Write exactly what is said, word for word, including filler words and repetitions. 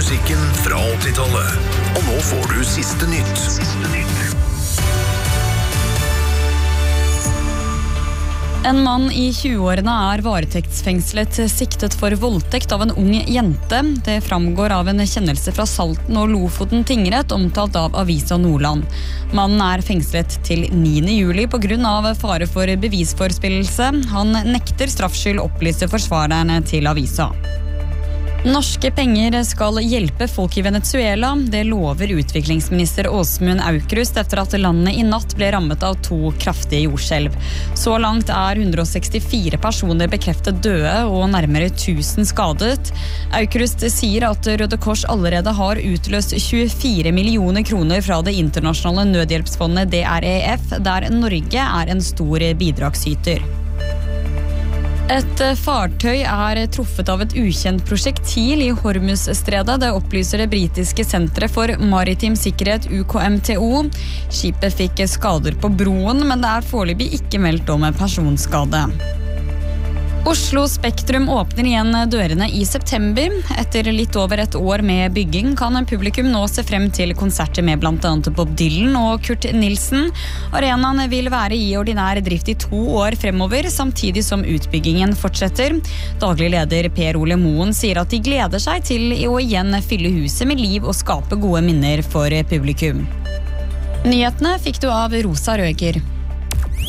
musikken fra åttitallet. Og nå får du siste nytt. Siste nytt. En mann i tjueårene er varetektsfengslet siktet for voldtekt av en ung jente. Det framgår av en kjennelse fra Salten og Lofoten tingrett, omtalt av Avisa Nordland. Mannen er fengslet til niende juli på grunn av fare for bevisforspillelse. Han nekter straffskyld, opplyser forsvarerne til avisa. Norske penger skal hjelpe folk i Venezuela. Det lover utviklingsminister Åsmund Aukrust etter at landet i natt ble rammet av to kraftige jordskjelv. Så langt er hundre og sekstifire personer bekreftet døde og nærmere tusen skadet. Aukrust sier at Røde Kors allerede har utløst tjuefire millioner kroner fra det internasjonale nødhjelpsfondet D R E F, der Norge er en stor bidragsyter. Et fartøy er truffet av et ukjent prosjektil i Hormuzstredet. Det opplyser det britiske senteret for maritim sikkerhet U K M T O. Skipet fikk skader på broen, men det er foreløpig ikke meldt om personskade. Oslo Spektrum åpner igjen dørene i september. Etter litt over et år med bygging kan publikum nå se frem til konserter med blant annet Bob Dylan og Kurt Nilsen. Arenaen vil være i ordinær drift i to år fremover, samtidig som utbyggingen fortsetter. Daglig leder Per Ole Moen sier at de gleder seg til å igjen fylle huset med liv og skape gode minner for publikum. Nyhetene fikk du av Rosa Røger.